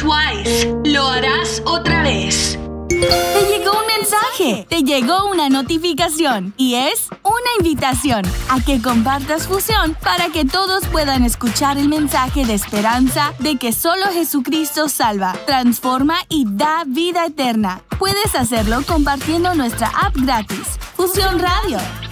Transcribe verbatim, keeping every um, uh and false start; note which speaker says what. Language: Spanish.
Speaker 1: twice. Lo harás otra vez.
Speaker 2: Te llegó un mensaje, te llegó una notificación y es una invitación a que compartas Fusión para que todos puedan escuchar el mensaje de esperanza de que solo Jesucristo salva, transforma y da vida eterna. Puedes hacerlo compartiendo nuestra app gratis, Fusión Radio.